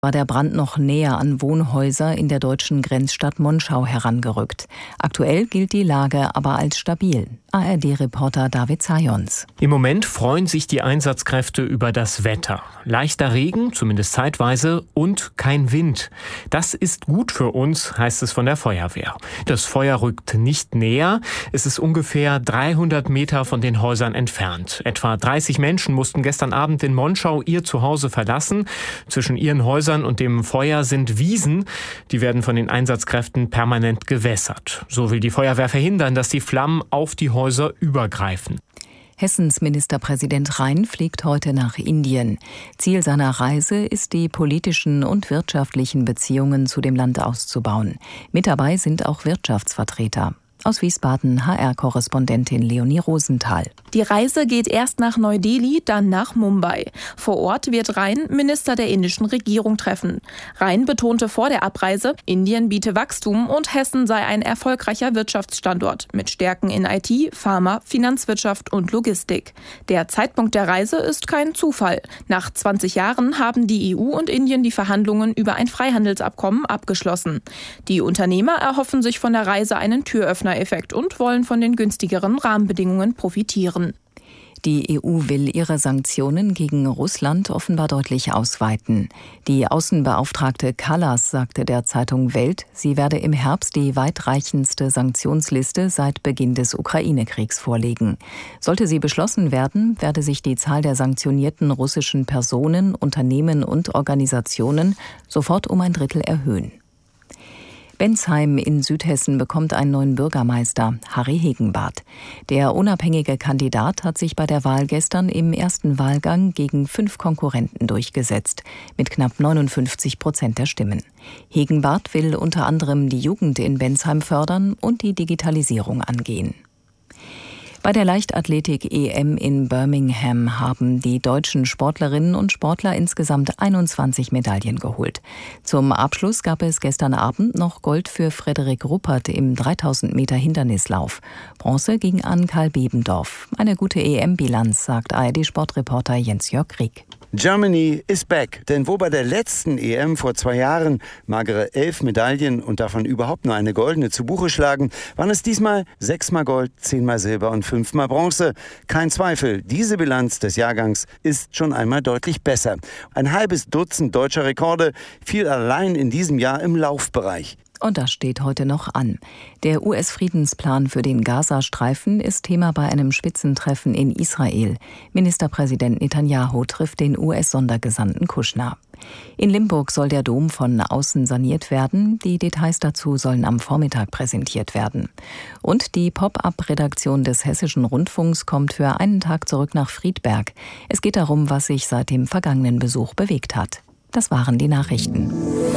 war der Brand noch näher an Wohnhäuser in der deutschen Grenzstadt Monschau herangerückt. Aktuell gilt die Lage aber als stabil. ARD-Reporter David Zajons. Im Moment freuen sich die Einsatzkräfte über das Wetter. Leichter Regen, zumindest zeitweise, und kein Wind. Das ist gut für uns, heißt es von der Feuerwehr. Das Feuer rückt nicht näher. Es ist ungefähr 300 Meter von den Häusern entfernt. Etwa 30 Menschen mussten gestern Abend in Monschau ihr Zuhause verlassen. Zwischen ihren Häusern und dem Feuer sind Wiesen. Die werden von den Einsatzkräften permanent gewässert. So will die Feuerwehr verhindern, dass die Flammen auf die Häuser übergreifen. Hessens Ministerpräsident Rhein fliegt heute nach Indien. Ziel seiner Reise ist, die politischen und wirtschaftlichen Beziehungen zu dem Land auszubauen. Mit dabei sind auch Wirtschaftsvertreter. Aus Wiesbaden HR-Korrespondentin Leonie Rosenthal. Die Reise geht erst nach Neu-Delhi, dann nach Mumbai. Vor Ort wird Rhein Minister der indischen Regierung treffen. Rhein betonte vor der Abreise, Indien biete Wachstum und Hessen sei ein erfolgreicher Wirtschaftsstandort mit Stärken in IT, Pharma, Finanzwirtschaft und Logistik. Der Zeitpunkt der Reise ist kein Zufall. Nach 20 Jahren haben die EU und Indien die Verhandlungen über ein Freihandelsabkommen abgeschlossen. Die Unternehmer erhoffen sich von der Reise einen Türöffner-Effekt und wollen von den günstigeren Rahmenbedingungen profitieren. Die EU will ihre Sanktionen gegen Russland offenbar deutlich ausweiten. Die Außenbeauftragte Kallas sagte der Zeitung Welt, sie werde im Herbst die weitreichendste Sanktionsliste seit Beginn des Ukraine-Kriegs vorlegen. Sollte sie beschlossen werden, werde sich die Zahl der sanktionierten russischen Personen, Unternehmen und Organisationen sofort um ein Drittel erhöhen. Bensheim in Südhessen bekommt einen neuen Bürgermeister, Harry Hegenbarth. Der unabhängige Kandidat hat sich bei der Wahl gestern im ersten Wahlgang gegen 5 Konkurrenten durchgesetzt, mit knapp 59% der Stimmen. Hegenbarth will unter anderem die Jugend in Bensheim fördern und die Digitalisierung angehen. Bei der Leichtathletik-EM in Birmingham haben die deutschen Sportlerinnen und Sportler insgesamt 21 Medaillen geholt. Zum Abschluss gab es gestern Abend noch Gold für Frederik Ruppert im 3000 Meter Hindernislauf. Bronze ging an Karl Bebendorf. Eine gute EM-Bilanz, sagt ARD-Sportreporter Jens-Jörg Rieck. Germany is back. Denn wo bei der letzten EM vor 2 Jahren magere 11 Medaillen und davon überhaupt nur eine goldene zu Buche schlagen, waren es diesmal 6-mal Gold, 10-mal Silber und 5-mal Bronze. Kein Zweifel, diese Bilanz des Jahrgangs ist schon einmal deutlich besser. Ein halbes Dutzend deutscher Rekorde fiel allein in diesem Jahr im Laufbereich. Und das steht heute noch an. Der US-Friedensplan für den Gazastreifen ist Thema bei einem Spitzentreffen in Israel. Ministerpräsident Netanyahu trifft den US-Sondergesandten Kushner. In Limburg soll der Dom von außen saniert werden. Die Details dazu sollen am Vormittag präsentiert werden. Und die Pop-up-Redaktion des Hessischen Rundfunks kommt für einen Tag zurück nach Friedberg. Es geht darum, was sich seit dem vergangenen Besuch bewegt hat. Das waren die Nachrichten.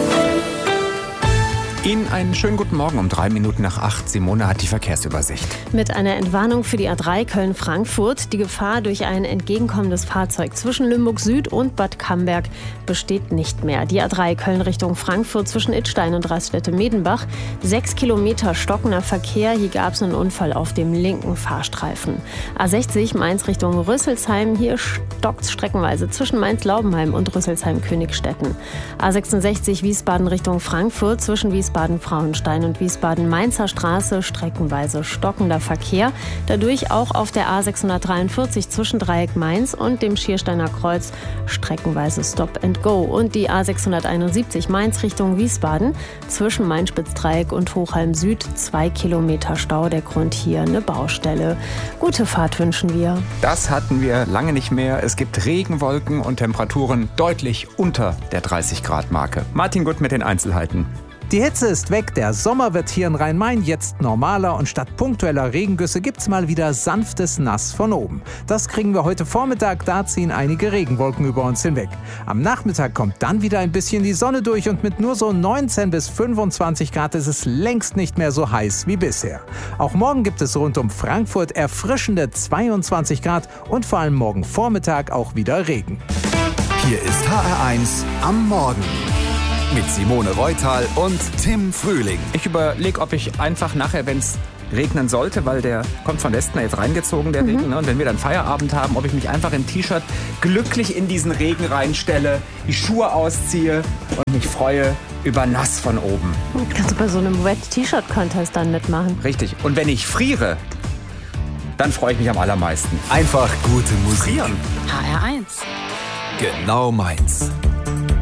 Ihnen einen schönen guten Morgen um 7:03. Simone hat die Verkehrsübersicht. Mit einer Entwarnung für die A3 Köln-Frankfurt. Die Gefahr durch ein entgegenkommendes Fahrzeug zwischen Limburg Süd und Bad Camberg besteht nicht mehr. Die A3 Köln Richtung Frankfurt zwischen Idstein und Raststätte-Medenbach. 6 Kilometer stockender Verkehr. Hier gab es einen Unfall auf dem linken Fahrstreifen. A60 Mainz Richtung Rüsselsheim. Hier stockt streckenweise zwischen Mainz-Laubenheim und Rüsselsheim-Königstetten. A66 Wiesbaden Richtung Frankfurt zwischen Wiesbaden-Frauenstein und Wiesbaden-Mainzer Straße streckenweise stockender Verkehr. Dadurch auch auf der A643 zwischen Dreieck Mainz und dem Schiersteiner Kreuz streckenweise Stop and Go. Und die A671 Mainz Richtung Wiesbaden zwischen Main-Spitz-Dreieck und Hochheim Süd 2 Kilometer Stau. Der Grund hier eine Baustelle. Gute Fahrt wünschen wir. Das hatten wir lange nicht mehr. Es gibt Regenwolken und Temperaturen deutlich unter der 30-Grad-Marke. Martin Gutt mit den Einzelheiten. Die Hitze ist weg, der Sommer wird hier in Rhein-Main jetzt normaler und statt punktueller Regengüsse gibt's mal wieder sanftes Nass von oben. Das kriegen wir heute Vormittag, da ziehen einige Regenwolken über uns hinweg. Am Nachmittag kommt dann wieder ein bisschen die Sonne durch und mit nur so 19 bis 25 Grad ist es längst nicht mehr so heiß wie bisher. Auch morgen gibt es rund um Frankfurt erfrischende 22 Grad und vor allem morgen Vormittag auch wieder Regen. Hier ist HR1 am Morgen. Mit Simone Reutal und Tim Frühling. Ich überlege, ob ich einfach nachher, wenn es regnen sollte, weil der kommt von Westen jetzt reingezogen, der Regen. Ne? Und wenn wir dann Feierabend haben, ob ich mich einfach im T-Shirt glücklich in diesen Regen reinstelle, die Schuhe ausziehe und mich freue über nass von oben. Kannst du bei so einem Wet-T-Shirt-Contest dann mitmachen? Richtig. Und wenn ich friere, dann freue ich mich am allermeisten. Einfach gute Musik. Frieren. HR1. Genau meins.